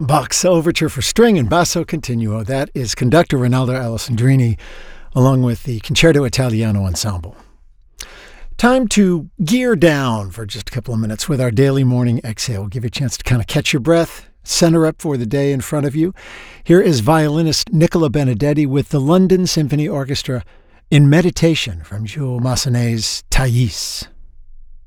Bach's Overture for String and Basso Continuo. That is conductor Rinaldo Alessandrini, along with the Concerto Italiano Ensemble. Time to gear down for just a couple of minutes with our daily morning exhale. We'll give you a chance to kind of catch your breath, center up for the day in front of you. Here is violinist Nicola Benedetti with the London Symphony Orchestra in Meditation from Jules Massenet's Thais.